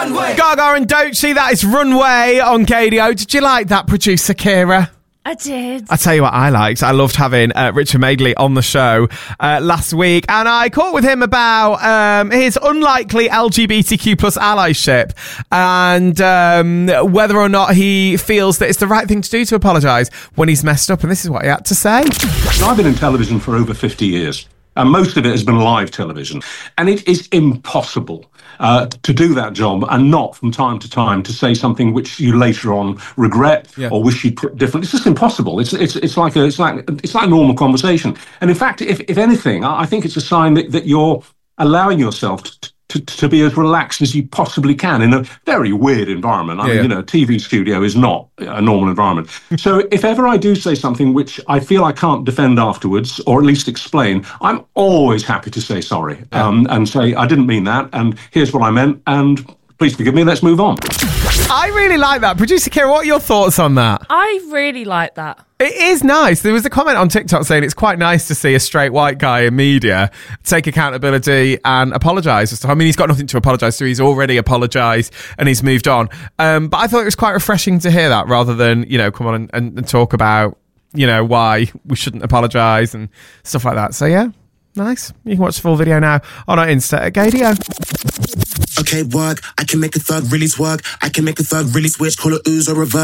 Runway. Gaga and Doechii, that is Runway on KDO. Did you like that, producer Kira? I did. I tell you what I liked. I loved having Richard Madeley on the show last week, and I caught with him about his unlikely LGBTQ plus allyship and whether or not he feels that it's the right thing to do to apologise when he's messed up, and this is what he had to say. I've been in television for over 50 years. And most of it has been live television. And it is impossible to do that job and not, from time to time, to say something which you later on regret or wish you'd put different. It's just impossible. It's like a normal conversation. And in fact, if anything, I think it's a sign that you're allowing yourself to be as relaxed as you possibly can in a very weird environment. I mean, a TV studio is not a normal environment. So if ever I do say something which I feel I can't defend afterwards, or at least explain, I'm always happy to say sorry and say, I didn't mean that, and here's what I meant, and please forgive me, let's move on. I really like that. Producer Kira, what are your thoughts on that? I really like that. It is nice. There was a comment on TikTok saying it's quite nice to see a straight white guy in media take accountability and apologise. I mean, he's got nothing to apologise to. He's already apologised and he's moved on. But I thought it was quite refreshing to hear that rather than, come on and talk about, why we shouldn't apologise and stuff like that. So, yeah, nice. You can watch the full video now on our Insta at KDO. Okay, work. I can make a thug really twerk. I can make a thug really switch. Call it ooze or reverse.